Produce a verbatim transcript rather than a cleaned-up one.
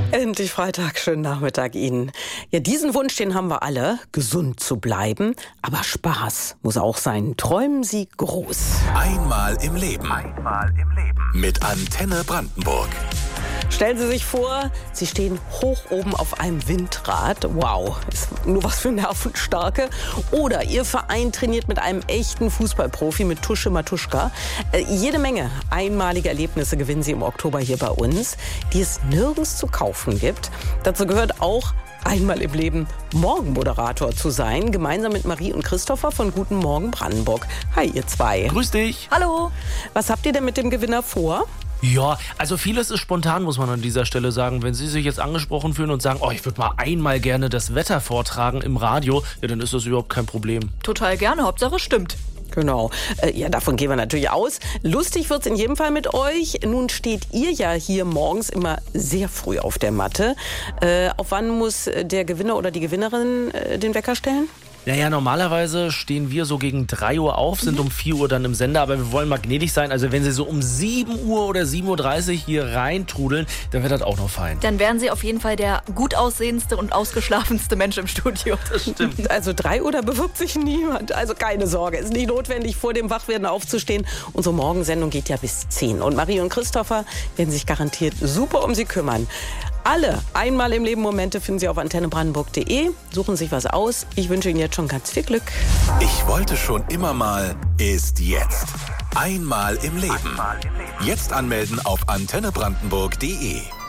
Endlich Freitag, schönen Nachmittag Ihnen. Ja, diesen Wunsch, den haben wir alle, gesund zu bleiben. Aber Spaß muss auch sein. Träumen Sie groß. Einmal im Leben. Einmal im Leben. Mit Antenne Brandenburg. Stellen Sie sich vor, Sie stehen hoch oben auf einem Windrad. Wow, ist nur was für Nervenstarke. Oder Ihr Verein trainiert mit einem echten Fußballprofi, mit Tusche Matuschka. Äh, jede Menge einmalige Erlebnisse gewinnen Sie im Oktober hier bei uns, die es nirgends zu kaufen gibt. Dazu gehört auch, einmal im Leben Morgenmoderator zu sein, gemeinsam mit Marie und Christopher von Guten Morgen Brandenburg. Hi, ihr zwei. Grüß dich. Hallo. Was habt ihr denn mit dem Gewinner vor? Ja, also vieles ist spontan, muss man an dieser Stelle sagen. Wenn Sie sich jetzt angesprochen fühlen und sagen, oh, ich würde mal einmal gerne das Wetter vortragen im Radio, ja, dann ist das überhaupt kein Problem. Total gerne, Hauptsache stimmt. Genau. Äh, ja, davon gehen wir natürlich aus. Lustig wird's in jedem Fall mit euch. Nun steht ihr ja hier morgens immer sehr früh auf der Matte. Äh, auf wann muss der Gewinner oder die Gewinnerin äh, den Wecker stellen? Naja, normalerweise stehen wir so gegen drei Uhr auf, sind um vier Uhr dann im Sender, aber wir wollen mal gnädig sein. Also wenn Sie so um sieben Uhr oder sieben Uhr dreißig hier reintrudeln, dann wird das auch noch fein. Dann wären Sie auf jeden Fall der gut aussehendste und ausgeschlafenste Mensch im Studio. Das stimmt. Also drei Uhr, da bewirbt sich niemand. Also keine Sorge, ist nicht notwendig, vor dem Wachwerden aufzustehen. Unsere Morgensendung geht ja bis zehn. Und Marie und Christopher werden sich garantiert super um Sie kümmern. Alle einmal im Leben Momente finden Sie auf antenne brandenburg punkt de. Suchen sich was aus. Ich wünsche Ihnen jetzt schon ganz viel Glück. Ich wollte schon immer mal, ist jetzt. Einmal im Leben. Jetzt anmelden auf antenne brandenburg punkt de.